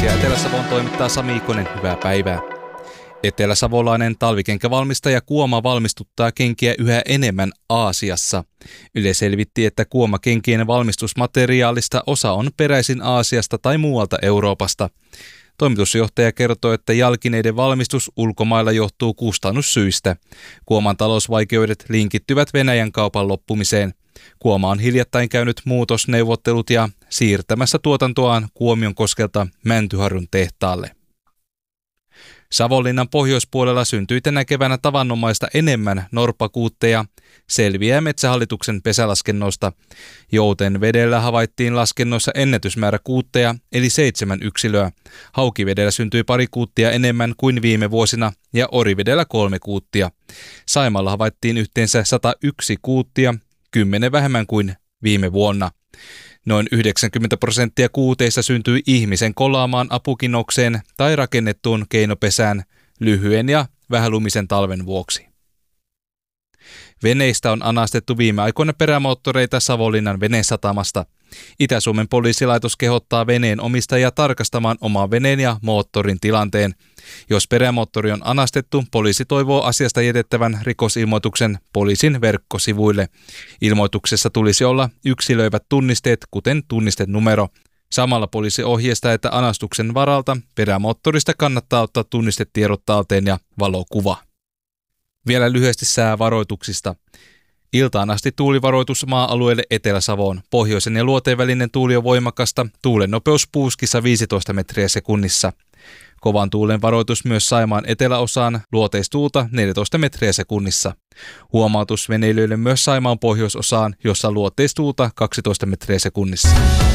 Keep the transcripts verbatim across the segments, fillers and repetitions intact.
Uutisia Etelä-Savon toimittaa Sami Ikonen, hyvää päivää. Etelä-savolainen talvikenkävalmistaja Kuoma valmistuttaa kenkiä yhä enemmän Aasiassa. Yle selvitti, että Kuoma-kenkien valmistusmateriaalista osa on peräisin Aasiasta tai muualta Euroopasta. Toimitusjohtaja kertoo, että jalkineiden valmistus ulkomailla johtuu kustannussyistä. Kuoman talousvaikeudet linkittyvät Venäjän kaupan loppumiseen. Kuoma on hiljattain käynyt muutosneuvottelut ja siirtämässä tuotantoaan Kuomionkoskelta Mäntyharjun tehtaalle. Savonlinnan pohjoispuolella syntyi tänä keväänä tavanomaista enemmän norppakuutteja, selviää Metsähallituksen pesälaskennosta. Joutenvedellä havaittiin laskennoissa ennätysmäärä kuutteja, eli seitsemän yksilöä. Haukivedellä syntyi pari kuuttia enemmän kuin viime vuosina ja Orivedellä kolme kuuttia. Saimaalla havaittiin yhteensä sata yksi kuuttia, kymmenen vähemmän kuin viime vuonna. Noin yhdeksänkymmentä prosenttia kuuteista syntyi ihmisen kolaamaan apukinokseen tai rakennettuun keinopesään lyhyen ja vähälumisen talven vuoksi. Veneistä on anastettu viime aikoina perämoottoreita Savonlinnan venesatamasta. Itä-Suomen poliisilaitos kehottaa veneen omistajia tarkastamaan oman veneen ja moottorin tilanteen. Jos perämoottori on anastettu, poliisi toivoo asiasta jätettävän rikosilmoituksen poliisin verkkosivuille. Ilmoituksessa tulisi olla yksilöivät tunnisteet, kuten tunnistenumero. Samalla poliisi ohjeistaa, että anastuksen varalta perämoottorista kannattaa ottaa tunnistetiedot talteen ja valokuva. Vielä lyhyesti säävaroituksista. Iltaan asti tuulivaroitus maa-alueelle Etelä-Savoon. Pohjoisen ja luoteen välinen tuuli on voimakasta. Tuulen nopeus puuskissa viisitoista metriä sekunnissa. Kovan tuulen varoitus myös Saimaan eteläosaan, luoteistuulta neljätoista metriä sekunnissa. Huomautus veneilijöille myös Saimaan pohjoisosaan, jossa luoteistuulta kaksitoista metriä sekunnissa.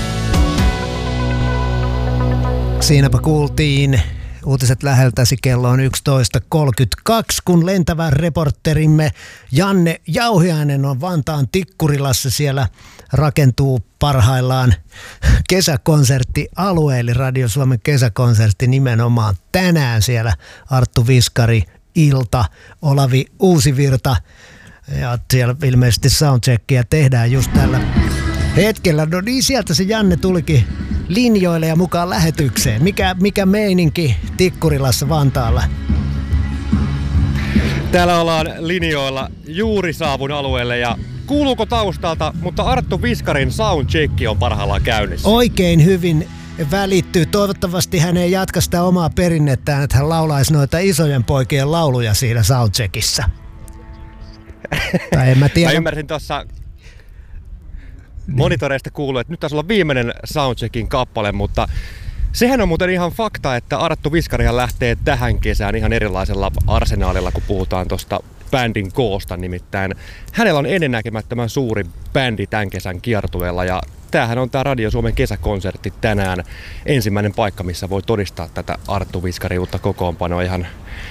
Siinäpä kuultiin uutiset läheltäsi, kello on yksitoista kolmekymmentäkaksi, kun lentävä reporterimme Janne Jauhiainen on Vantaan Tikkurilassa. Siellä rakentuu parhaillaan kesäkonserttialue, eli Radio Suomen kesäkonsertti nimenomaan tänään siellä. Arttu Viskari, Ilta, Olavi Uusivirta ja siellä ilmeisesti soundcheckia tehdään just tällä hetkellä. No niin, sieltä se Janne tulikin linjoille ja mukaan lähetykseen. Mikä, mikä meininki Tikkurilassa Vantaalla? Täällä ollaan linjoilla, juuri saavun alueelle ja kuuluuko taustalta, mutta Arttu Viskarin soundcheck on parhaillaan käynnissä. Oikein hyvin välittyy. Toivottavasti hän ei jatka sitä omaa perinnettään, että hän laulaisi noita isojen poikien lauluja siinä soundcheckissa. Tai en mä tiedä. Mä ymmärsin tuossa monitoreista kuuluu, että nyt taisi olla viimeinen soundcheckin kappale, mutta sehän on muuten ihan fakta, että Arttu Viskarihan lähtee tähän kesään ihan erilaisella arsenaalilla, kun puhutaan tuosta bändin koosta. Nimittäin hänellä on ennennäkemättömän suuri bändi tämän kesän kiertueella ja tämähän on tämä Radio Suomen kesäkonsertti tänään ensimmäinen paikka, missä voi todistaa tätä Arttu Viskarin uutta kokoonpanoa ihan